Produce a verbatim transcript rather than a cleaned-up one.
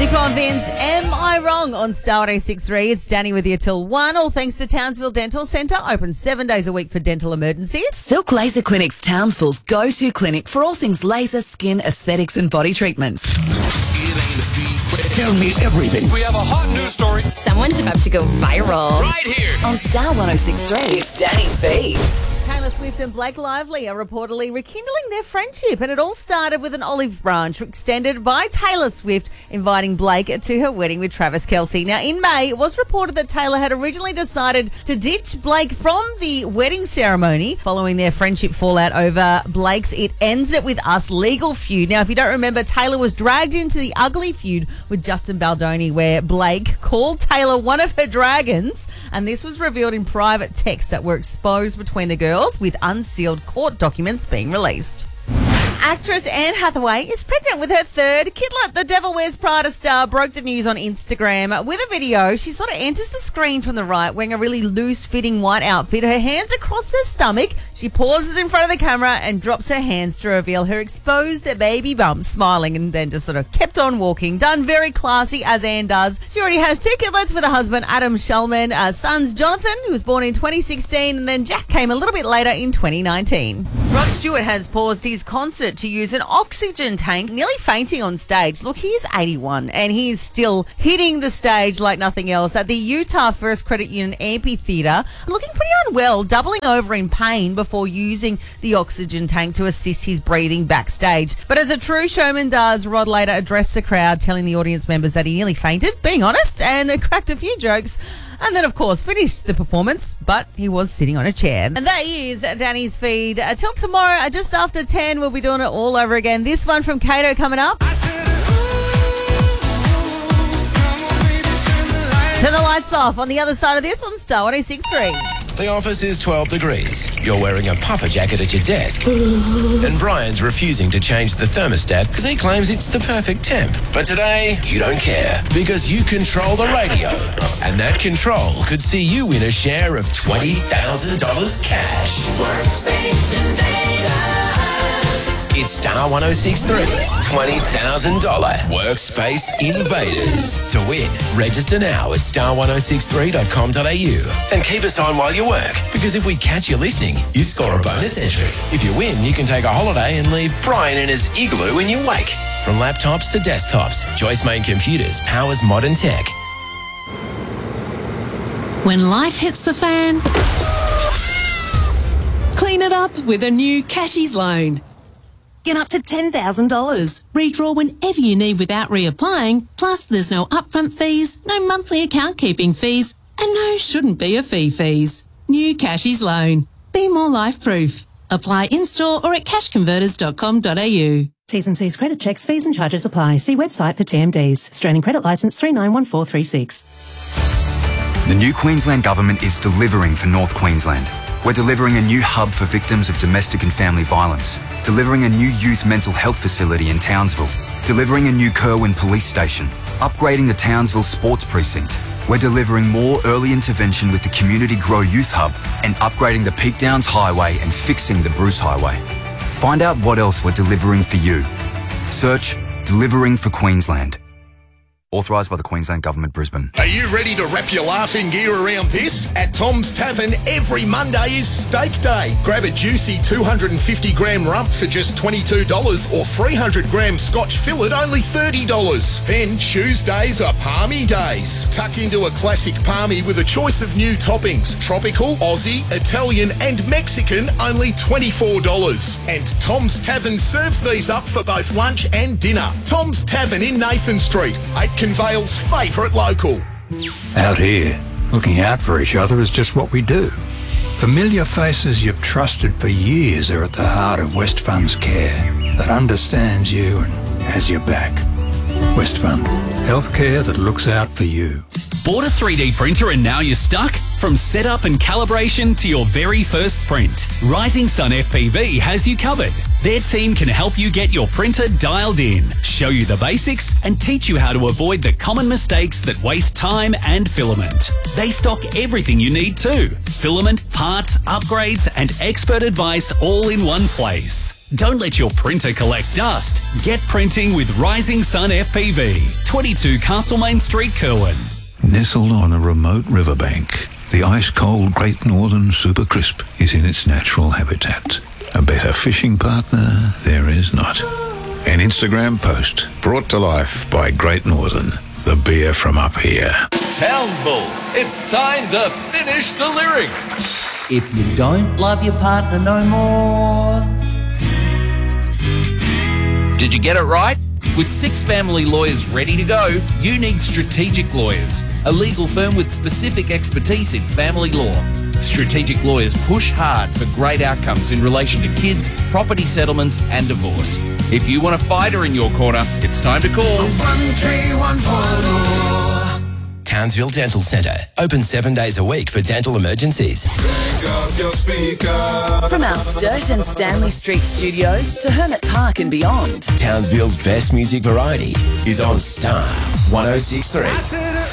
Nico and Vince, Am I Wrong on Star one oh six point three. It's Danny with you till one. All thanks to Townsville Dental Centre, open seven days a week for dental emergencies. Silk Laser Clinic's Townsville's go-to clinic for all things laser, skin, aesthetics and body treatments. Tell me everything. We have a hot news story. Someone's about to go viral. Right here. On Star one oh six point three, it's Danny's feed. Taylor Swift and Blake Lively are reportedly rekindling their friendship, and it all started with an olive branch extended by Taylor Swift inviting Blake to her wedding with Travis Kelce. Now, in May, it was reported that Taylor had originally decided to ditch Blake from the wedding ceremony following their friendship fallout over Blake's It Ends It With Us legal feud. Now, if you don't remember, Taylor was dragged into the ugly feud with Justin Baldoni, where Blake called Taylor one of her dragons, and this was revealed in private texts that were exposed between the girls, with unsealed court documents being released. Actress Anne Hathaway is pregnant with her third kidlet. The Devil Wears Prada star broke the news on Instagram with a video. She sort of enters the screen from the right wearing a really loose-fitting white outfit, her hands across her stomach. She pauses in front of the camera and drops her hands to reveal her exposed baby bump, smiling, and then just sort of kept on walking. Done very classy, as Anne does. She already has two kidlets with a husband, Adam Shulman. Uh, sons Jonathan, who was born in twenty sixteen, and then Jack came a little bit later in twenty nineteen. Rod Stewart has paused his concert to use an oxygen tank, nearly fainting on stage. Look, he is eighty-one and he is still hitting the stage like nothing else at the Utah First Credit Union Amphitheatre, looking pretty unwell, doubling over in pain before using the oxygen tank to assist his breathing backstage. But as a true showman does, Rod later addressed the crowd, telling the audience members that he nearly fainted, being honest, and cracked a few jokes. And then, of course, finished the performance, but he was sitting on a chair. And that is Danny's feed. Until tomorrow, uh, just after ten, we'll be doing it all over again. This one from Kato coming up. Turn the lights off on the other side of this on Star one oh six point three. The office is twelve degrees. You're wearing a puffer jacket at your desk. And Brian's refusing to change the thermostat because he claims it's the perfect temp. But today, you don't care because you control the radio. And that control could see you win a share of twenty thousand dollars cash. Workspace Invaders. It's Star one oh six point three's twenty thousand dollars Workspace Invaders. To win, register now at star one oh six three dot com dot a u and keep us on while you work, because if we catch you listening, you score a bonus entry. If you win, you can take a holiday and leave Brian in his igloo when you wake. From laptops to desktops, Joyce Main Computers powers modern tech. When life hits the fan, clean it up with a new Cashies loan. Get up to ten thousand dollars. Redraw whenever you need without reapplying. Plus, there's no upfront fees, no monthly account keeping fees, and no shouldn't be a fee fees. New Cashies loan. Be more life-proof. Apply in-store or at cash converters dot com dot a u. T's and C's credit checks, fees and charges apply. See website for T M Ds. Australian Credit Licence three nine one four three six. The new Queensland Government is delivering for North Queensland. We're delivering a new hub for victims of domestic and family violence, delivering a new youth mental health facility in Townsville, delivering a new Kerwin police station, upgrading the Townsville sports precinct. We're delivering more early intervention with the Community Grow Youth Hub and upgrading the Peak Downs Highway and fixing the Bruce Highway. Find out what else we're delivering for you. Search Delivering for Queensland. Authorised by the Queensland Government, Brisbane. Are you ready to wrap your laughing gear around this? At Tom's Tavern, every Monday is Steak Day. Grab a juicy two hundred fifty gram rump for just twenty-two dollars or three hundred gram Scotch fillet only thirty dollars. Then Tuesdays are Palmy Days. Tuck into a classic palmy with a choice of new toppings. Tropical, Aussie, Italian and Mexican, only twenty-four dollars. And Tom's Tavern serves these up for both lunch and dinner. Tom's Tavern in Nathan Street, Aitken Vale's favourite local. Out here, looking out for each other is just what we do. Familiar faces you've trusted for years are at the heart of Westfund's care that understands you and has your back. Westfund, healthcare that looks out for you. Bought a three D printer and now you're stuck? From setup and calibration to your very first print, Rising Sun F P V has you covered. Their team can help you get your printer dialed in, show you the basics, and teach you how to avoid the common mistakes that waste time and filament. They stock everything you need too. Filament, parts, upgrades, and expert advice all in one place. Don't let your printer collect dust. Get printing with Rising Sun F P V, twenty-two Castlemaine Street, Kerwin. Nestled on a remote riverbank, the ice-cold Great Northern Super Crisp is in its natural habitat. A better fishing partner there is not. An Instagram post brought to life by Great Northern, the beer from up here. Townsville, it's time to finish the lyrics. If you don't love your partner no more. Did you get it right? With six family lawyers ready to go, you need Strategic Lawyers, a legal firm with specific expertise in family law. Strategic Lawyers push hard for great outcomes in relation to kids, property settlements and divorce. If you want a fighter in your corner, it's time to call one three one four law. Townsville Dental Centre, open seven days a week for dental emergencies. Up your speaker. From our Sturt and Stanley Street studios to Hermit Park and beyond, Townsville's best music variety is on Star one oh six point three.